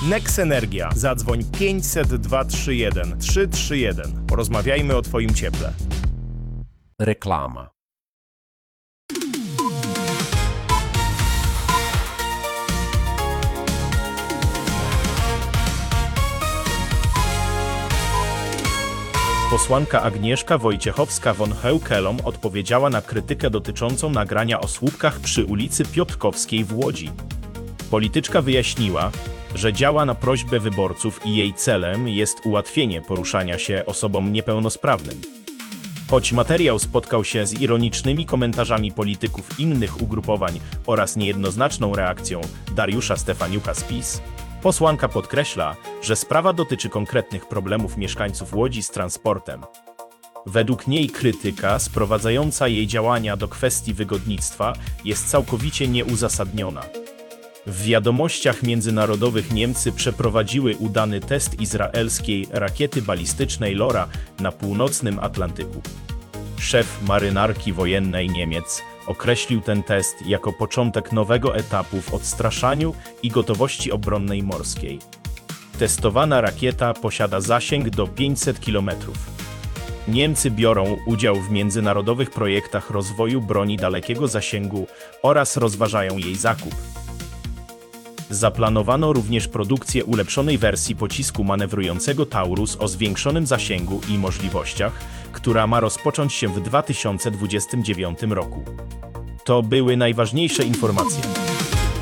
Nex Energia. Zadzwoń 500 231 331. Porozmawiajmy o Twoim cieple. Reklama. Posłanka Agnieszka Wojciechowska-von Heukelom odpowiedziała na krytykę dotyczącą nagrania o słupkach przy ulicy Piotrkowskiej w Łodzi. Polityczka wyjaśniła, że działa na prośbę wyborców i jej celem jest ułatwienie poruszania się osobom niepełnosprawnym. Choć materiał spotkał się z ironicznymi komentarzami polityków innych ugrupowań oraz niejednoznaczną reakcją Dariusza Stefaniuka z PiS, posłanka podkreśla, że sprawa dotyczy konkretnych problemów mieszkańców Łodzi z transportem. Według niej krytyka sprowadzająca jej działania do kwestii wygodnictwa jest całkowicie nieuzasadniona. W wiadomościach międzynarodowych Niemcy przeprowadziły udany test izraelskiej rakiety balistycznej LORA na północnym Atlantyku. Szef marynarki wojennej Niemiec określił ten test jako początek nowego etapu w odstraszaniu i gotowości obronnej morskiej. Testowana rakieta posiada zasięg do 500 km. Niemcy biorą udział w międzynarodowych projektach rozwoju broni dalekiego zasięgu oraz rozważają jej zakup. Zaplanowano również produkcję ulepszonej wersji pocisku manewrującego Taurus o zwiększonym zasięgu i możliwościach, która ma rozpocząć się w 2029 roku. To były najważniejsze informacje.